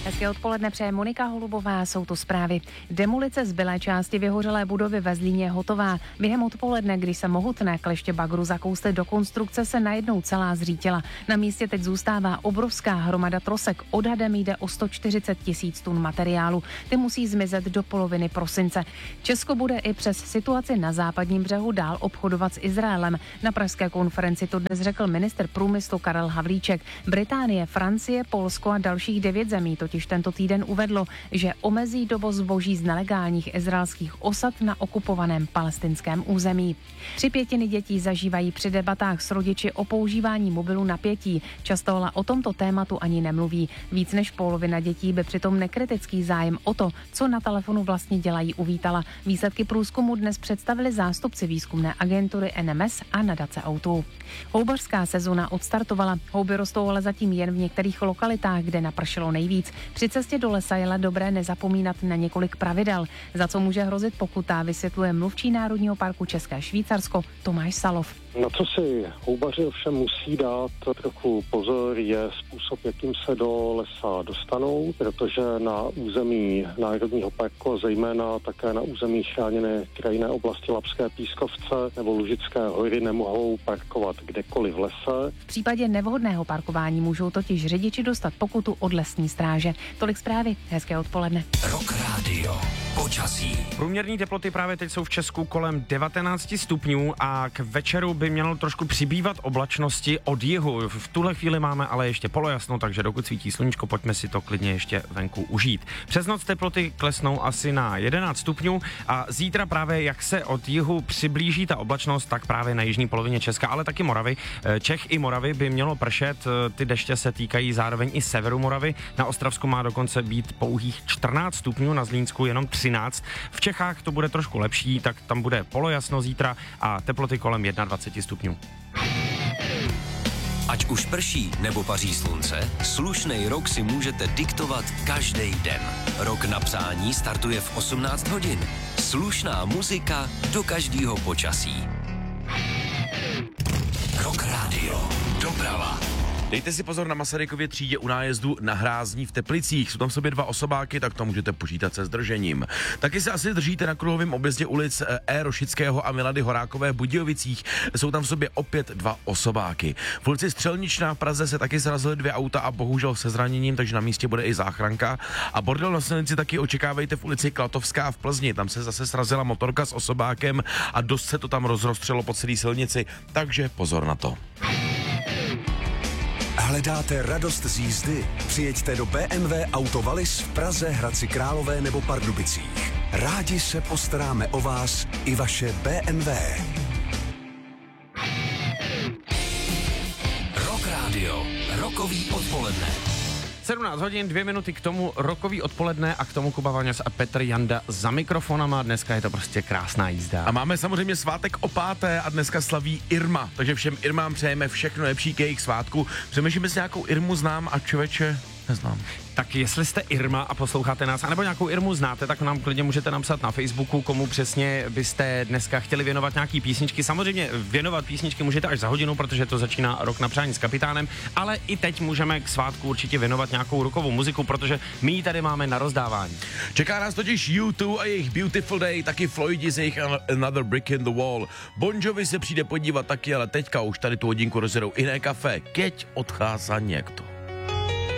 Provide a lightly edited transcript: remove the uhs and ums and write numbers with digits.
Hezké odpoledne přeje Monika Holubová, jsou to zprávy. Demolice zbylé části vyhořelé budovy ve Zlíně je hotová. Během odpoledne, když se mohutné kleště bagru zakously do konstrukce, se najednou celá zřítila. Na místě teď zůstává obrovská hromada trosek. Odhadem jde o 140 000 tun materiálu. Ty musí zmizet do poloviny prosince. Česko bude i přes situaci na západním břehu dál obchodovat s Izraelem. Na pražské konferenci to dnes řekl ministr průmyslu Karel Havlíček. Británie, Francie, Polsko a dalších 9 zemí totiž tento týden uvedlo, že omezí dovoz zboží z nelegálních izraelských osad na okupovaném palestinském území. 3/5 dětí zažívají při debatách s rodiči o používání mobilu napětí. Často ale o tomto tématu ani nemluví. Víc než polovina dětí by přitom nekritický zájem o to, co na telefonu vlastně dělají, uvítala. Výsledky průzkumu dnes představili zástupci výzkumné agentury NMS a nadace Autu. Houbařská sezona odstartovala. Houby rostou ale zatím jen v některých lokalitách, kde napršelo nejvíc. Při cestě do lesa je dobré nezapomínat na několik pravidel. Za co může hrozit pokuta, vysvětluje mluvčí Národního parku České Švýcarsko Tomáš Salov. Na co si houbaři ovšem musí dát trochu pozor, je způsob, jakým se do lesa dostanou, protože na území Národního parku a zejména také na území chráněné krajinné oblasti Labské pískovce nebo Lužické hory nemohou parkovat kdekoliv v lese. V případě nevhodného parkování můžou totiž řidiči dostat pokutu od lesní stráže. Tolik zprávy, hezké odpoledne. Rock Radio. Počasí. Průměrné teploty právě teď jsou v Česku kolem 19 stupňů a k večeru by mělo trošku přibývat oblačnosti od jihu. V tuhle chvíli máme ale ještě polojasno, takže dokud svítí sluníčko, pojďme si to klidně ještě venku užít. Přes noc teploty klesnou asi na 11 stupňů a zítra právě jak se od jihu přiblíží ta oblačnost, tak právě na jižní polovině Česka, ale taky Moravy. Čech i Moravy by mělo pršet, ty deště se týkají zároveň i severu Moravy. Na Ostravsku má dokonce být pouhých 14 stupňů, na Zlínsku jenom 13. V Čechách to bude trošku lepší, tak tam bude polojasno zítra a teploty kolem 21 stupňů. Ať už prší nebo paří slunce, slušnej rok si můžete diktovat každý den. Rok na přání startuje v 18 hodin. Slušná muzika do každého počasí. Rock Radio. Doprava. Dejte si pozor na Masarykově třídě u nájezdu na Hrázní v Teplicích. Jsou tam v sobě 2 osobáky, tak to můžete počítat se zdržením. Taky se asi držíte na kruhovém objezdě ulic Rošického a Milady Horákové v Budějovicích. Jsou tam v sobě opět 2 osobáky. V ulici Střelničná v Praze se taky srazily 2 auta a bohužel se zraněním, takže na místě bude i záchranka. A bordel na silnici taky očekávejte v ulici Klatovská v Plzni. Tam se zase srazila motorka s osobákem a dost se to tam rozrostřelo po celé silnici, takže pozor na to. Hledáte radost z jízdy? Přijeďte do BMW Auto Wallis v Praze, Hradci Králové nebo Pardubicích. Rádi se postaráme o vás i vaše BMW. Rock Radio. Rokový odpoledne. 17 hodin, 2 minuty k tomu rokový odpoledne a k tomu Kuba Vaňas a Petr Janda za mikrofonama. Dneska je to prostě krásná jízda. A máme samozřejmě svátek o 5. a dneska slaví Irma, takže všem Irmám přejeme všechno lepší k jejich svátku. Přemýšlím, jestli nějakou Irmu znám a člověče neznám. Tak jestli jste Irma a posloucháte nás, anebo nějakou Irmu znáte, tak nám klidně můžete napsat na Facebooku, komu přesně byste dneska chtěli věnovat nějaký písničky. Samozřejmě věnovat písničky můžete až za hodinu, protože to začíná Rok na přání s Kapitánem, ale i teď můžeme k svátku určitě věnovat nějakou rokovou muziku, protože my ji tady máme na rozdávání. Čeká nás totiž U2 a jejich Beautiful Day, taky Floydi z jejich Another Brick in the Wall. Bon Jovi se přijde podívat taky, ale teďka už tady tu hodinku rozjedou Iné kafe. Keď odchází někdo.